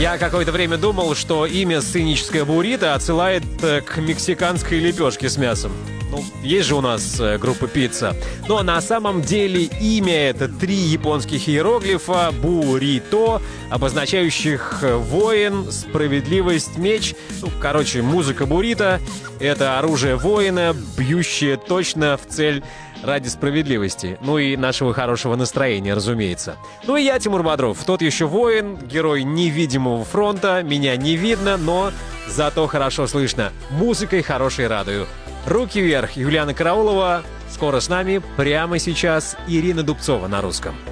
Я какое-то время думал, что имя «Сценическая буррито» отсылает к мексиканской лепешке с мясом. Ну, есть же у нас группа «Пицца». Но на самом деле имя — это 3 японских иероглифа «буррито», обозначающих «воин», «справедливость», «меч». Ну, короче, музыка буррито — это оружие воина, бьющее точно в цель ради справедливости. Ну и нашего хорошего настроения, разумеется. Ну и я, Тимур Бодров, тот еще воин, герой невидимого фронта. Меня не видно, но зато хорошо слышно. Музыкой хорошей радую. Руки вверх, Юлиана Караулова. Скоро с нами, прямо сейчас, Ирина Дубцова на русском.